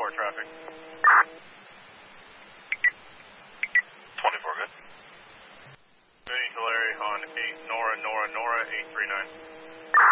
24 traffic. 24 good. Moving to Larry on 8 Nora 839.